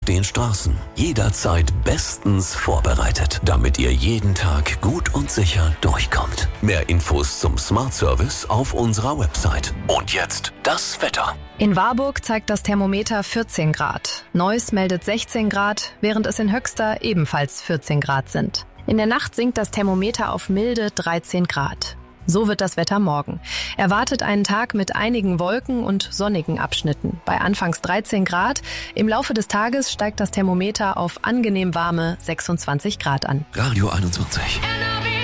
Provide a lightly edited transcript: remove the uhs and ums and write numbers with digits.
den Straßen. Jederzeit bestens vorbereitet, damit ihr jeden Tag gut und sicher durchkommt. Mehr Infos zum Smart Service auf unserer Website. Und jetzt das Wetter. In Warburg zeigt das Thermometer 14 Grad. Neuss meldet 16 Grad, während es in Höxter ebenfalls 14 Grad sind. In der Nacht sinkt das Thermometer auf milde 13 Grad. So wird das Wetter morgen. Erwartet einen Tag mit einigen Wolken und sonnigen Abschnitten. Bei anfangs 13 Grad. Im Laufe des Tages steigt das Thermometer auf angenehm warme 26 Grad an. Radio 21.